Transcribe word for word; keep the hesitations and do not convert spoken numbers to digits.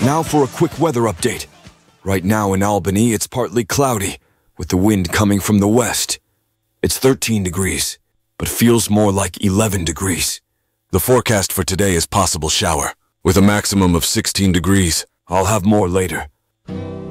Now for a quick weather update. Right now in Albany, it's partly cloudy, with the wind coming from the west. It's thirteen degrees, but feels more like eleven degrees. The forecast for today is possible shower, with a maximum of sixteen degrees. I'll have more later.